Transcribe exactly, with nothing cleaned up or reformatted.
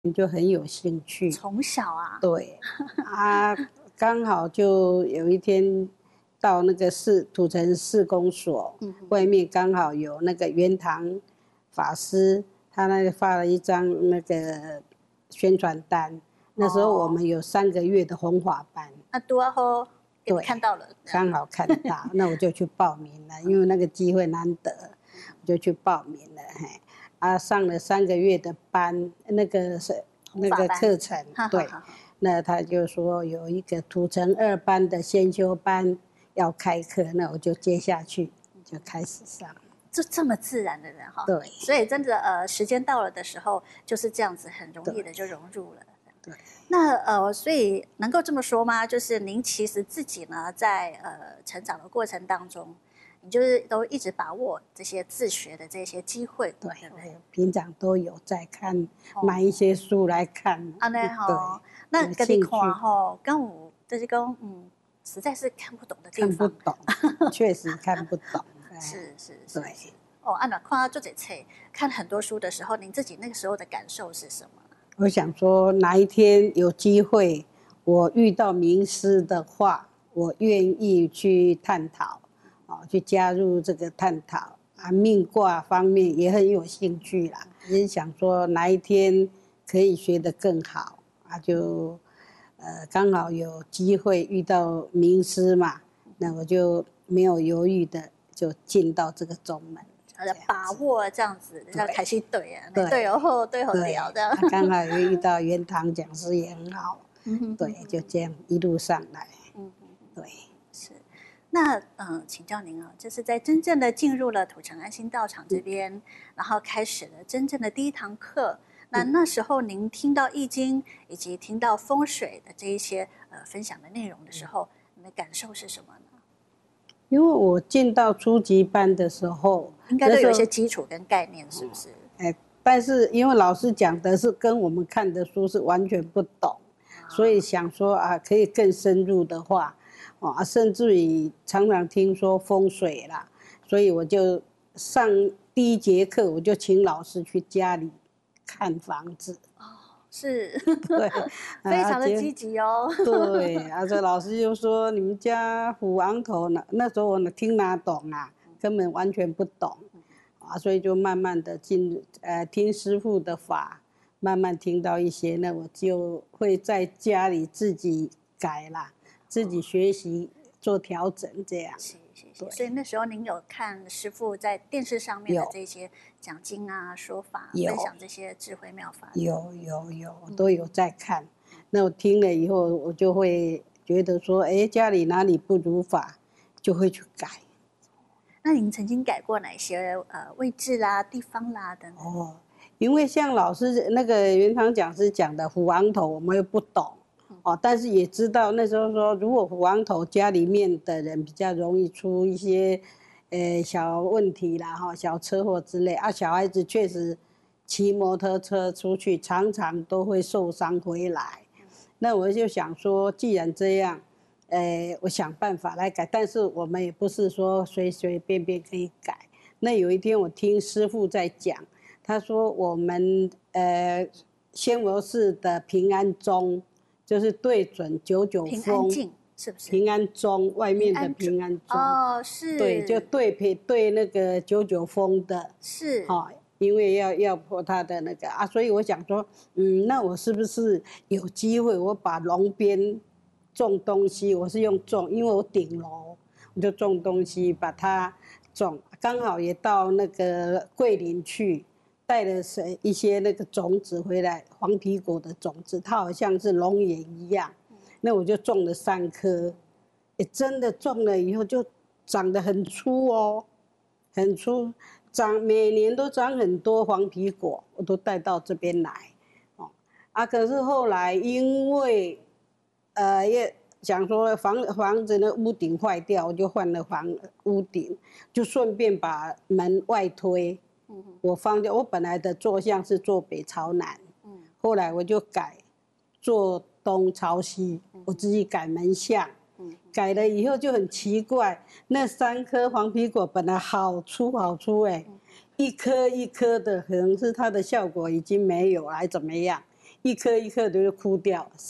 就很有兴趣。 从小啊？ 对，啊，刚好就有一天到那个市土城市公所、嗯、外面，刚好有那个圆堂法师，他那个发了一张那个宣传单。那时候我们有三个月的弘法班。 啊，多好，对，看到了， 刚好看到，那我就去报名了，因为那个机会难得，我就去报名了。嘿，啊，上了三个月的班，那个是那个课程，对。那他就说有一个土城二班的先修班要开课，那我就接下去，就开始上。 就这么自然的人哈， 对， 所以真的呃，时间到了的时候，就是这样子很容易的就融入了。 对， 那呃，所以能够这么说吗？就是您其实自己呢，在呃成长的过程当中，你就是都一直把握这些自学的这些机会， 对， 对不对？ 平常都有在看，哦、买一些书来看。 啊，那哈，那跟你看哈，跟我就是讲，嗯，实在是看不懂的地方， 看不懂，确实看不懂。 是是是，对。哦，按照看做这册，看很多书的时候，您自己那个时候的感受是什么？ 我想说，哪一天有机会，我遇到名师的话，我愿意去探讨，哦，去加入这个探讨啊，命卦方面也很有兴趣啦，也想说哪一天可以学得更好啊，就呃刚好有机会遇到名师嘛，那我就没有犹豫的就进到这个宗门。 把握这样子，要开心对啊，对哦，对哦，聊的。 刚好又遇到圆堂讲师也很好，对，就这样一路上来。嗯，对， 是。那嗯、呃，请教您啊，就是在真正的进入了土城安心道场这边，嗯、然后开始了真正的第一堂课。那那时候您听到易经以及听到风水的这一些呃分享的内容的时候，你的感受是什么呢？ 因为我进到初级班的时候， 应该都有一些基础跟概念，是不是？ 哎，但是因为老师讲的是跟我们看的书是完全不懂，啊、所以想说啊，可以更深入的话，啊，甚至于常常听说风水啦，所以我就上第一节课，我就请老师去家里看房子。 是， 对， 非常的积极哦。 对，而且老师就说你们家虎王头呢，那时候我听哪懂啊，根本完全不懂，啊，所以就慢慢的进呃听师父的法，慢慢听到一些，那我就会在家里自己改啦，自己学习做调整这样。 是是是。所以那时候您有看师父在电视上面的这些讲经啊、说法、分享这些智慧妙法？ 有有有，都有在看。嗯、那我听了以后，我就会觉得说，哎，家里哪里不如法，就会去改。 那您曾经改过哪些呃位置啦、地方啦等等？ 哦，因为像老师那个圆堂讲师讲的虎王头，我们又不懂。哦，但是也知道那时候说，如果虎王头家里面的人比较容易出一些，呃小问题啦，哈，小车祸之类啊，小孩子确实骑摩托车出去，常常都会受伤回来。那我就想说，既然这样，呃，我想办法来改，但是我们也不是说随随便便可以改。那有一天我听师父在讲，他说我们呃仙佛寺的平安钟。就是对准九九峰， 平安镜是不是？ 平安钟外面的平安钟哦，是。 对，就对配对那个九九峰的， 是。 好、哦，因为要要破它的那个啊，所以我想说，嗯，那我是不是有机会，我把笼边种东西，我是用种，因为我顶楼，我就种东西，把它种，刚好也到那个桂林去。带了一些那个种子回来，黄皮果的种子，它好像是龙眼一样。那我就种了三颗，也真的种了以后就长得很粗哦，很粗，长每年都长很多黄皮果，我都带到这边来。哦，啊，可是后来因为，呃，也想说房房子的屋顶坏掉，我就换了房屋顶，就顺便把门外推。我放掉，我本来的坐向是坐北朝南，嗯，后来我就改坐东朝西，嗯、我自己改门向，嗯，改了以后就很奇怪，那三颗黄皮果本来好粗好粗哎、欸，嗯、一颗一颗的，可能是它的效果已经没有，还怎么样？ 一颗一颗的就枯掉，